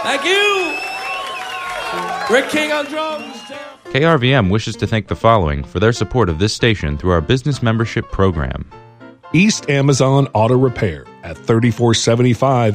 Thank you. Rick King on drums. KRVM wishes to thank the following for their support of this station through our business membership program. East Amazon Auto Repair at 3475